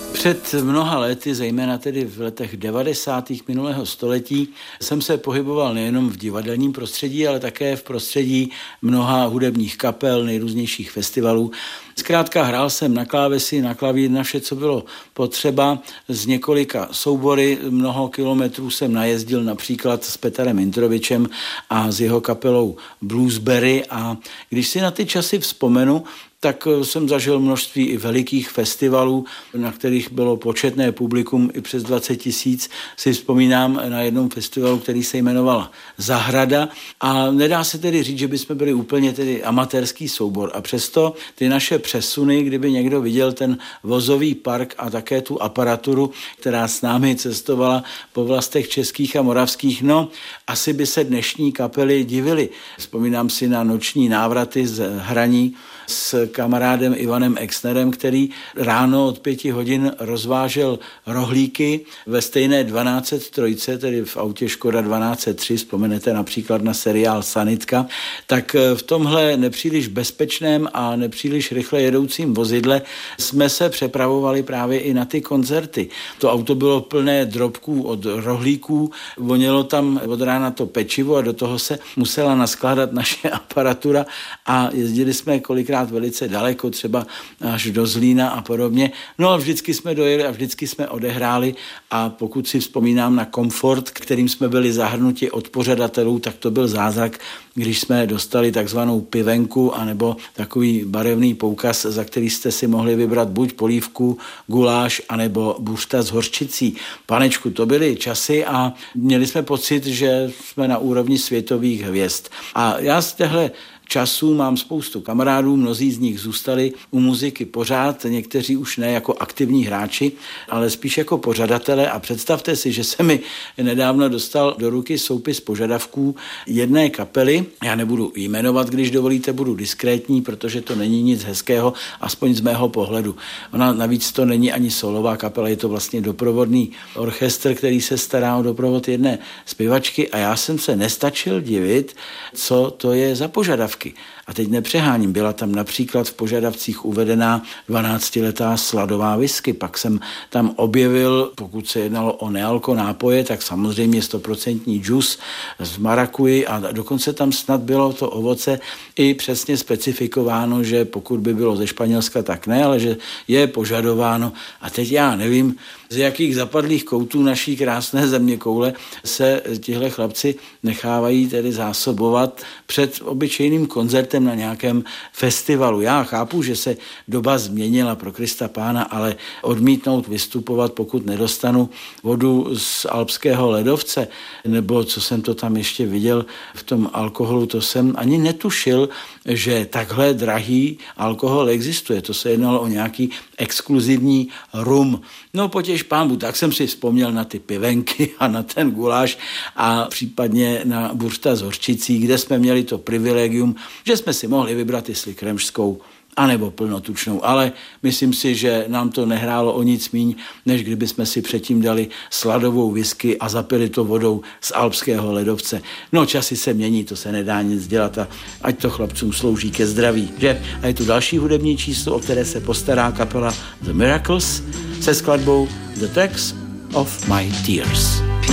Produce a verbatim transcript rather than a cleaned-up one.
Před mnoha lety, zejména tedy v letech devadesátých minulého století, jsem se pohyboval nejenom v divadelním prostředí, ale také v prostředí mnoha hudebních kapel, nejrůznějších festivalů. Zkrátka hrál jsem na klávesi, na klavír, na vše, co bylo potřeba. Z několika soubory mnoho kilometrů jsem najezdil například s Petarem Introvičem a s jeho kapelou Bluesberry, a když si na ty časy vzpomenu, tak jsem zažil množství i velikých festivalů, na kterých bylo početné publikum i přes dvacet tisíc. Si vzpomínám na jednom festivalu, který se jmenoval Zahrada, a nedá se tedy říct, že bychom byli úplně tedy amatérský soubor. A přesto ty naše přesuny, kdyby někdo viděl ten vozový park a také tu aparaturu, která s námi cestovala po vlastech českých a moravských, no, asi by se dnešní kapely divily. Vzpomínám si na noční návraty z hraní s kamarádem Ivanem Exnerem, který ráno od pěti hodin rozvážel rohlíky ve stejné dvanáct set tři, tedy v autě Škoda dvanáct set tři, vzpomenete například na seriál Sanitka, tak v tomhle nepříliš bezpečném a nepříliš rychle jedoucím vozidle jsme se přepravovali právě i na ty koncerty. To auto bylo plné drobků od rohlíků, vonělo tam od rána to pečivo a do toho se musela naskládat naše aparatura a jezdili jsme kolikrát velice daleko, třeba až do Zlína a podobně. No a vždycky jsme dojeli a vždycky jsme odehráli, a pokud si vzpomínám na komfort, kterým jsme byli zahrnuti od pořadatelů, tak to byl zázrak, když jsme dostali takzvanou pivenku anebo takový barevný poukaz, za který jste si mohli vybrat buď polívku, guláš anebo buřta s hořčicí. Panečku, to byly časy a měli jsme pocit, že jsme na úrovni světových hvězd. A já z téhle času mám spoustu kamarádů, mnozí z nich zůstali u muziky pořád, někteří už ne jako aktivní hráči, ale spíš jako pořadatele, a představte si, že se mi nedávno dostal do ruky soupis požadavků jedné kapely. Já nebudu jmenovat, když dovolíte, budu diskrétní, protože to není nic hezkého, aspoň z mého pohledu. Ona navíc to není ani solová kapela, je to vlastně doprovodný orchestr, který se stará o doprovod jedné zpěvačky, a já jsem se nestačil divit, co to je za požadavky. A teď nepřeháním, byla tam například v požadavcích uvedená dvanáctiletá sladová whisky, pak jsem tam objevil, pokud se jednalo o nealko nápoje, tak samozřejmě stoprocentní džus z marakuji, a dokonce tam snad bylo to ovoce i přesně specifikováno, že pokud by bylo ze Španělska, tak ne, ale že je požadováno. A teď já nevím, z jakých zapadlých koutů naší krásné zeměkoule se tihle chlapci nechávají tedy zásobovat před obyčejným koncertem na nějakém festivalu. Já chápu, že se doba změnila, pro Krista pána, ale odmítnout vystupovat, pokud nedostanu vodu z alpského ledovce, nebo co jsem to tam ještě viděl v tom alkoholu, to jsem ani netušil, že takhle drahý alkohol existuje. To se jednalo o nějaký exkluzivní rum. No potěž pánbu, tak jsem si vzpomněl na ty pivenky a na ten guláš a případně na buřta s hořčicí, kde jsme měli to privilegium, že jsme si mohli vybrat jestli kremšskou anebo plnotučnou, ale myslím si, že nám to nehrálo o nic míň, než kdyby jsme si předtím dali sladovou whisky a zapili to vodou z alpského ledovce. No časy se mění, to se nedá nic dělat, a ať to chlapcům slouží ke zdraví, že? A je tu další hudební číslo, o které se postará kapela The Miracles se skladbou The Tracks of My Tears.